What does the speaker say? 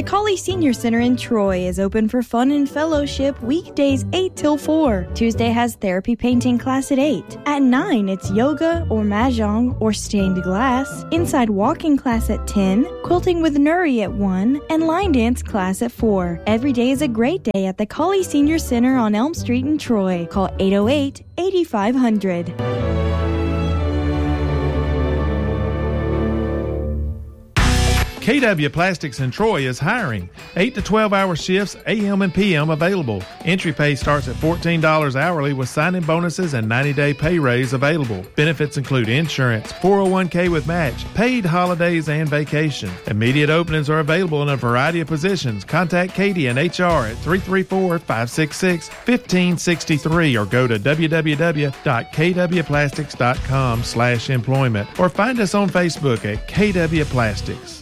The Colley Senior Center in Troy is open for fun and fellowship weekdays 8 till 4. Tuesday has therapy painting class at 8. At 9, it's yoga or mahjong or stained glass. Inside walking class at 10. Quilting with Nuri at 1. And line dance class at 4. Every day is a great day at the Colley Senior Center on Elm Street in Troy. Call 808-8500. KW Plastics in Troy is hiring. 8 to 12-hour shifts, AM and PM available. Entry pay starts at $14 hourly with sign-in bonuses and 90-day pay raise available. Benefits include insurance, 401k with match, paid holidays, and vacation. Immediate openings are available in a variety of positions. Contact Katie and HR at 334-566-1563 or go to www.kwplastics.com/employment or find us on Facebook at KW Plastics.